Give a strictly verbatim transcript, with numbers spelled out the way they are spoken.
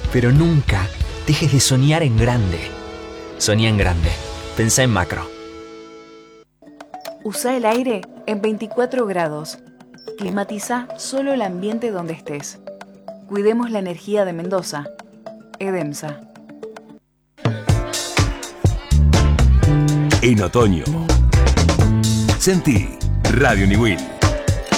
Pero nunca dejes de soñar en grande. Soñá en grande. Pensá en macro. Usa el aire en veinticuatro grados. Climatiza solo el ambiente donde estés. Cuidemos la energía de Mendoza. Edemsa. En otoño. Sentí Radio Niwil.